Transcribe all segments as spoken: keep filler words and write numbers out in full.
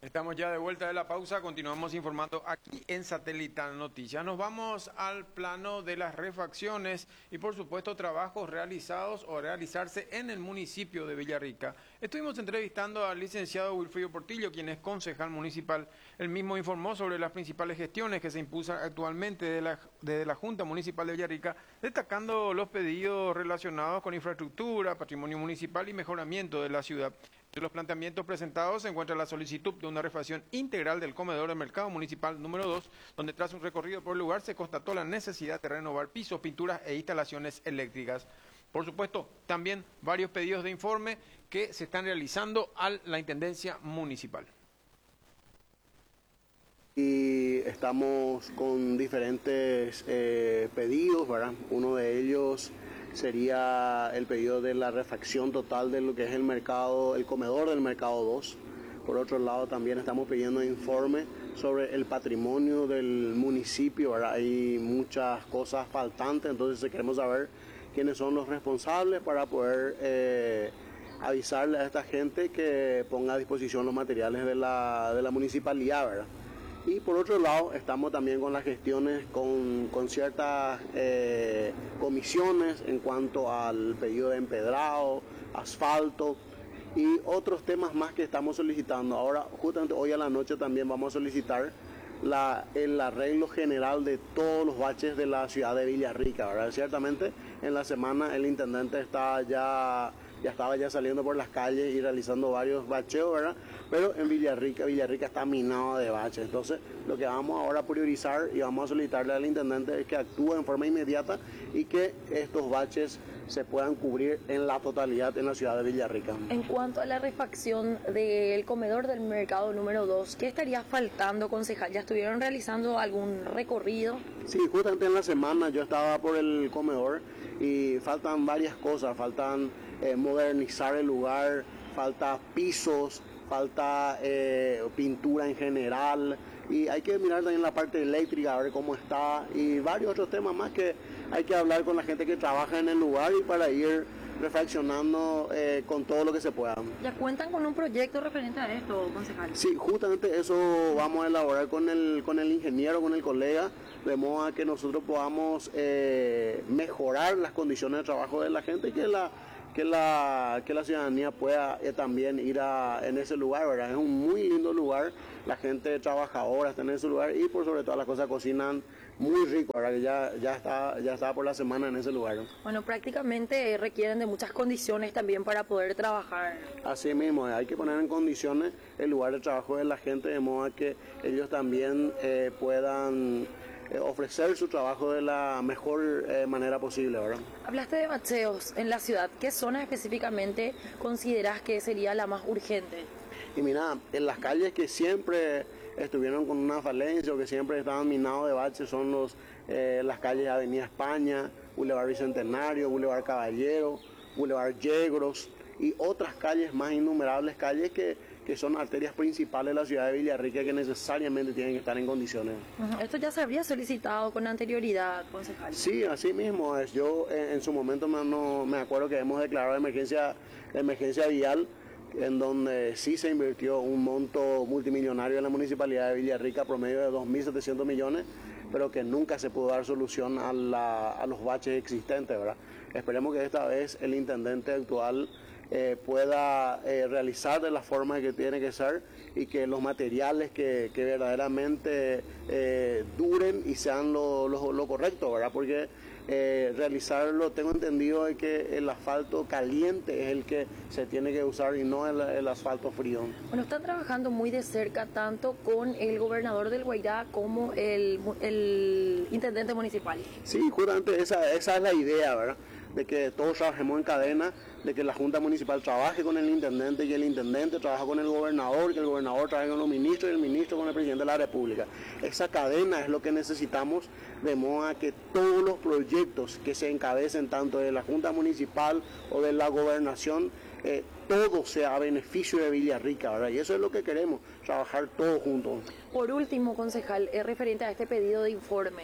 Estamos ya de vuelta de la pausa, continuamos informando aquí en Satelital Noticias. Nos vamos al plano de las refacciones y por supuesto trabajos realizados o realizarse en el municipio de Villarrica. Estuvimos entrevistando al licenciado Wilfrido Portillo, quien es concejal municipal. Él mismo informó sobre las principales gestiones que se impulsan actualmente desde la, desde la Junta Municipal de Villarrica, destacando los pedidos relacionados con infraestructura, patrimonio municipal y mejoramiento de la ciudad. De los planteamientos presentados se encuentra la solicitud de una refacción integral del comedor del mercado municipal número dos, donde tras un recorrido por el lugar se constató la necesidad de renovar pisos, pinturas e instalaciones eléctricas. Por supuesto, también varios pedidos de informe que se están realizando a la Intendencia Municipal. Y estamos con diferentes eh, pedidos, ¿verdad? Uno de ellos sería el pedido de la refacción total de lo que es el mercado, el comedor del mercado dos. Por otro lado, también estamos pidiendo informe sobre el patrimonio del municipio, ¿verdad? Hay muchas cosas faltantes, entonces queremos saber quiénes son los responsables para poder eh, avisarle a esta gente que ponga a disposición los materiales de la, de la municipalidad, ¿verdad? Y por otro lado, estamos también con las gestiones con, con ciertas eh, comisiones en cuanto al pedido de empedrado, asfalto y otros temas más que estamos solicitando. Ahora, justamente hoy a la noche también vamos a solicitar la, el arreglo general de todos los baches de la ciudad de Villarrica, ¿verdad? Ciertamente, en la semana el intendente está ya... ya estaba ya saliendo por las calles y realizando varios bacheos, ¿verdad? Pero en Villarrica, Villarrica está minado de baches. Entonces, lo que vamos ahora a priorizar y vamos a solicitarle al intendente es que actúe en forma inmediata y que estos baches se puedan cubrir en la totalidad en la ciudad de Villarrica. En cuanto a la refacción del comedor del mercado número dos, ¿qué estaría faltando, concejal? ¿Ya estuvieron realizando algún recorrido? Sí, justamente en la semana yo estaba por el comedor y faltan varias cosas, faltan eh, modernizar el lugar, falta pisos, falta eh, pintura en general y hay que mirar también la parte eléctrica, a ver cómo está y varios otros temas más que hay que hablar con la gente que trabaja en el lugar y para ir reflexionando eh, con todo lo que se pueda. ¿Ya cuentan con un proyecto referente a esto, concejal? Sí, justamente eso vamos a elaborar con el, con el ingeniero, con el colega, de modo a que nosotros podamos eh, mejorar las condiciones de trabajo de la gente y que la que la que la ciudadanía pueda eh, también ir a, en ese lugar, ¿verdad? Es un muy lindo lugar, la gente trabajadora está en ese lugar y por sobre todas las cosas cocinan muy rico, ¿verdad? Que ya, ya está ya está por la semana en ese lugar, ¿no? Bueno, prácticamente eh, requieren de muchas condiciones también para poder trabajar. Así mismo, hay que poner en condiciones el lugar de trabajo de la gente de modo a que ellos también eh, puedan Eh, ofrecer su trabajo de la mejor eh, manera posible, ¿verdad? Hablaste de bacheos en la ciudad. ¿Qué zona específicamente consideras que sería la más urgente? Y mira, en las calles que siempre estuvieron con una falencia o que siempre estaban minados de baches son los, eh, las calles Avenida España, Boulevard Bicentenario, Boulevard Caballero, Boulevard Yegros y otras calles más innumerables, calles que que son arterias principales de la ciudad de Villarrica que necesariamente tienen que estar en condiciones. Uh-huh. ¿Esto ya se habría solicitado con anterioridad, concejal? Sí, así mismo es. Yo en, en su momento me, no, me acuerdo que hemos declarado emergencia, emergencia vial, en donde sí se invirtió un monto multimillonario en la municipalidad de Villarrica, promedio de dos mil setecientos millones, pero que nunca se pudo dar solución a, la, a los baches existentes, ¿verdad? Esperemos que esta vez el intendente actual Eh, pueda eh, realizar de la forma que tiene que ser y que los materiales que, que verdaderamente eh, duren y sean lo, lo, lo correcto, ¿verdad? Porque eh, realizarlo, tengo entendido de que el asfalto caliente es el que se tiene que usar y no el, el asfalto frío. Bueno, están trabajando muy de cerca tanto con el gobernador del Guairá como el, el intendente municipal. Sí, justamente esa, esa es la idea, ¿verdad? De que todos trabajemos en cadena, de que la Junta Municipal trabaje con el intendente y el intendente trabaje con el gobernador, que el gobernador trabaje con los ministros y el ministro con el presidente de la República. Esa cadena es lo que necesitamos, de modo a que todos los proyectos que se encabecen tanto de la Junta Municipal o de la Gobernación, eh, todo sea a beneficio de Villarrica, ¿verdad? Y eso es lo que queremos, trabajar todos juntos. Por último, concejal, es referente a este pedido de informe.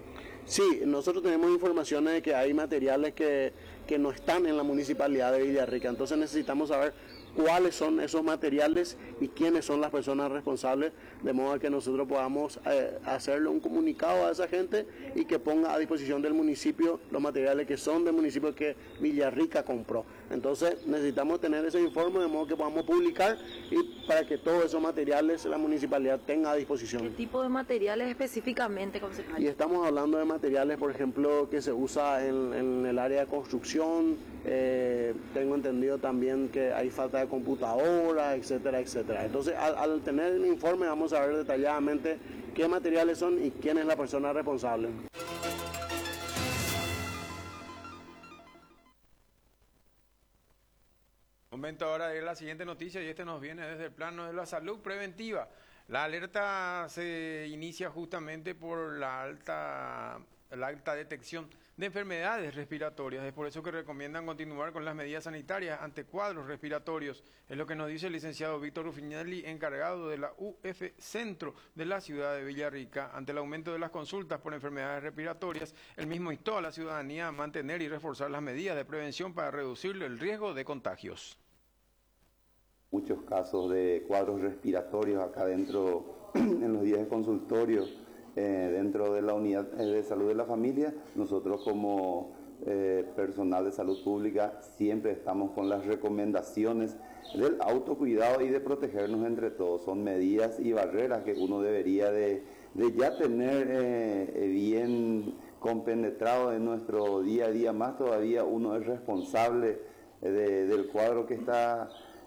Sí, nosotros tenemos informaciones de que hay materiales que, que no están en la municipalidad de Villarrica, entonces necesitamos saber cuáles son esos materiales y quiénes son las personas responsables, de modo que nosotros podamos eh, hacerle un comunicado a esa gente y que ponga a disposición del municipio los materiales que son del municipio que Villarrica compró. Entonces necesitamos tener ese informe de modo que podamos publicar y para que todos esos materiales la municipalidad tenga a disposición. ¿Qué tipo de materiales específicamente, concejal? Y estamos hablando de materiales, por ejemplo, que se usa en, en el área de construcción, eh, tengo entendido también que hay falta de computadoras, etcétera, etcétera. Entonces, al, al tener el informe vamos a ver detalladamente qué materiales son y quién es la persona responsable. Momento ahora de la siguiente noticia y este nos viene desde el plano de la salud preventiva. La alerta se inicia justamente por la alta, la alta detección de enfermedades respiratorias. Es por eso que recomiendan continuar con las medidas sanitarias ante cuadros respiratorios. Es lo que nos dice el licenciado Víctor Rufinelli, encargado de la U F Centro de la ciudad de Villarrica. Ante el aumento de las consultas por enfermedades respiratorias, el mismo instó a la ciudadanía a mantener y reforzar las medidas de prevención para reducir el riesgo de contagios. Muchos casos de cuadros respiratorios acá dentro, en los días de consultorio, eh, dentro de la unidad de salud de la familia. Nosotros como eh, personal de salud pública siempre estamos con las recomendaciones del autocuidado y de protegernos entre todos. Son medidas y barreras que uno debería de, de ya tener eh, bien compenetrado en nuestro día a día. Más todavía uno es responsable de, del cuadro que está...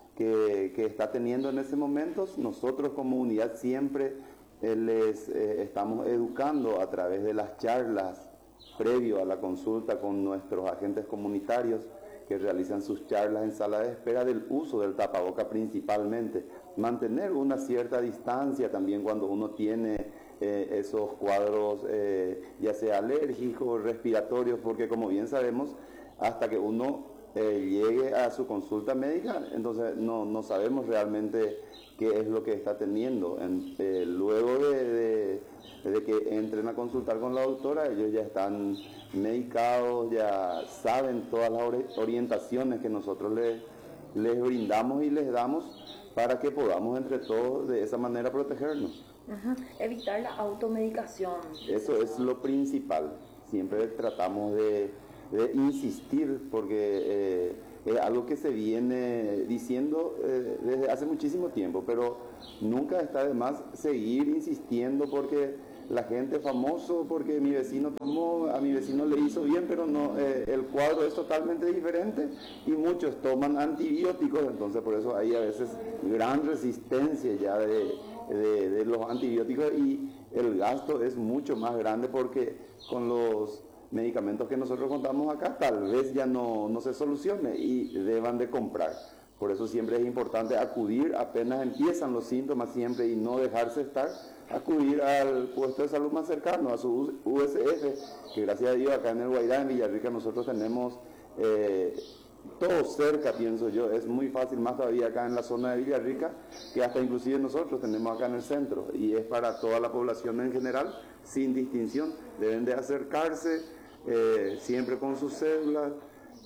Que, que está teniendo en ese momento. Nosotros como unidad siempre eh, les eh, estamos educando a través de las charlas previo a la consulta con nuestros agentes comunitarios que realizan sus charlas en sala de espera del uso del tapaboca principalmente, mantener una cierta distancia también cuando uno tiene eh, esos cuadros eh, ya sea alérgicos, respiratorios, porque como bien sabemos, hasta que uno Eh, llegue a su consulta médica, entonces no, no sabemos realmente qué es lo que está teniendo. En, eh, luego de, de, de que entren a consultar con la doctora, ellos ya están medicados, ya saben todas las orientaciones que nosotros les, les brindamos y les damos para que podamos entre todos de esa manera protegernos. Uh-huh. Evitar la automedicación. Eso es lo principal. Siempre tratamos de de insistir, porque eh, es algo que se viene diciendo eh, desde hace muchísimo tiempo, pero nunca está de más seguir insistiendo, porque la gente famoso, porque mi vecino tomó, a mi vecino le hizo bien, pero no, eh, el cuadro es totalmente diferente y muchos toman antibióticos, entonces por eso hay a veces gran resistencia ya de, de, de los antibióticos y el gasto es mucho más grande, porque con los medicamentos que nosotros contamos acá tal vez ya no, no se solucione y deban de comprar. Por eso siempre es importante acudir apenas empiezan los síntomas siempre y no dejarse estar, acudir al puesto de salud más cercano, a su U S F, que gracias a Dios acá en el Guairá, en Villarrica, nosotros tenemos eh, todo cerca, pienso yo. Es muy fácil, más todavía acá en la zona de Villarrica, que hasta inclusive nosotros tenemos acá en el centro, y es para toda la población en general, sin distinción. Deben de acercarse Eh, siempre con sus cédulas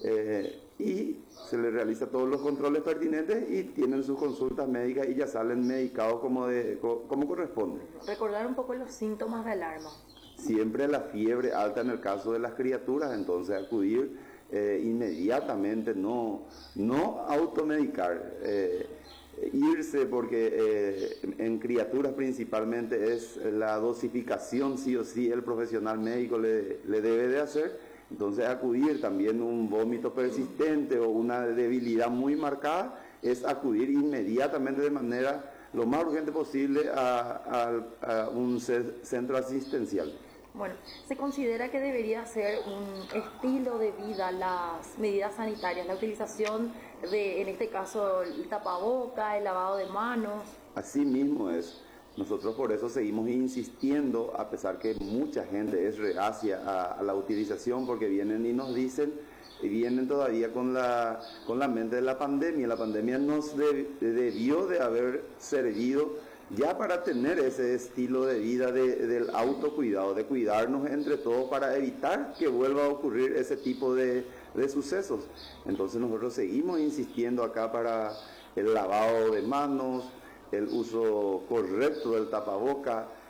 eh, y se les realiza todos los controles pertinentes y tienen sus consultas médicas y ya salen medicados como, de, como corresponde. Recordar un poco los síntomas de alarma. Siempre la fiebre alta en el caso de las criaturas, entonces acudir eh, inmediatamente, no, no automedicar. Eh, irse porque eh, en criaturas principalmente es la dosificación, sí o sí el profesional médico le, le debe de hacer. Entonces acudir también un vómito persistente o una debilidad muy marcada, es acudir inmediatamente de manera lo más urgente posible a, a, a un centro asistencial. Bueno, ¿se considera que debería ser un estilo de vida las medidas sanitarias, la utilización de, en este caso, el tapaboca, el lavado de manos? Así mismo es. Nosotros por eso seguimos insistiendo, a pesar que mucha gente es reacia a, a la utilización, porque vienen y nos dicen, y vienen todavía con la, con la mente de la pandemia. La pandemia nos de, debió de haber servido ya para tener ese estilo de vida de, del autocuidado, de cuidarnos entre todos para evitar que vuelva a ocurrir ese tipo de, de sucesos. Entonces nosotros seguimos insistiendo acá para el lavado de manos, el uso correcto del tapaboca,